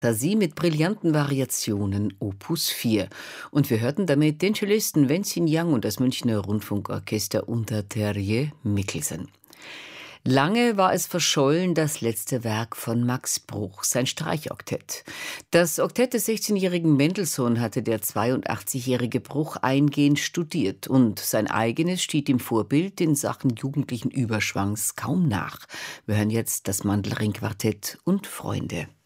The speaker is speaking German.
Fantasie mit brillanten Variationen Opus 4. Und wir hörten damit den Cellisten Wenzin Yang und das Münchner Rundfunkorchester unter Terje Mikkelsen. Lange war es verschollen, das letzte Werk von Max Bruch, sein Streichoktett. Das Oktett des 16-jährigen Mendelssohn hatte der 82-jährige Bruch eingehend studiert und sein eigenes steht dem Vorbild in Sachen jugendlichen Überschwangs kaum nach. Wir hören jetzt das Mandelring-Quartett und Freunde.